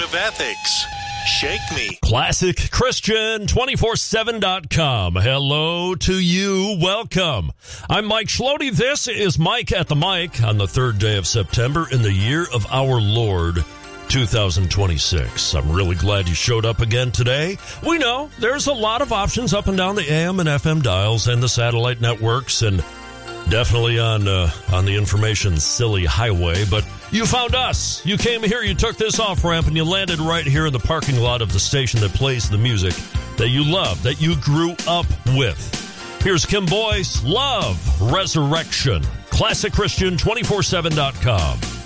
of ethics. Shake me. ClassicChristian247.com. Hello to you. Welcome. I'm Mike Schlody. This is Mike at the Mic on the third day of September in the year of our Lord, 2026. I'm really glad you showed up again today. We know there's a lot of options up and down the AM and FM dials and the satellite networks, and definitely on the information silly highway, but you found us. You came here, you took this off-ramp, and you landed right here in the parking lot of the station that plays the music that you love, that you grew up with. Here's Kim Boyce, Love, Resurrection. ClassicChristian247.com.